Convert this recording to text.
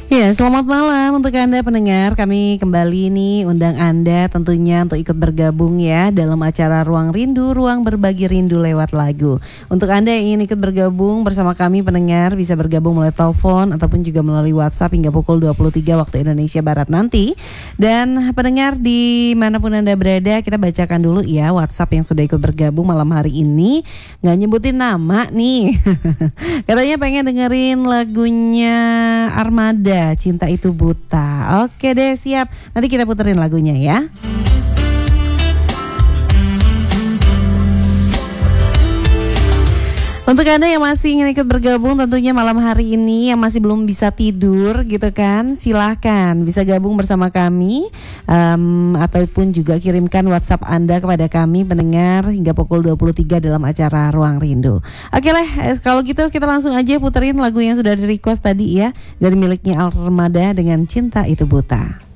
Ya, selamat malam untuk Anda pendengar. Kami kembali nih undang Anda tentunya untuk ikut bergabung ya dalam acara Ruang Rindu, ruang berbagi rindu lewat lagu. Untuk Anda yang ingin ikut bergabung bersama kami pendengar, bisa bergabung melalui telepon ataupun juga melalui WhatsApp hingga pukul 23 waktu Indonesia Barat nanti. Dan pendengar di manapun Anda berada, kita bacakan dulu ya WhatsApp yang sudah ikut bergabung malam hari ini. Nggak nyebutin nama nih. Katanya pengen dengerin lagunya Armada, Cinta Itu Buta. Oke deh, siap. Nanti kita puterin lagunya ya. Untuk Anda yang masih ingin ikut bergabung tentunya malam hari ini, yang masih belum bisa tidur gitu kan, silahkan bisa gabung bersama kami, ataupun juga kirimkan WhatsApp Anda kepada kami pendengar hingga pukul 23 dalam acara Ruang Rindu. Oke lah, kalau gitu kita langsung aja puterin lagu yang sudah di request tadi ya, dari miliknya Armada dengan Cinta Itu Buta.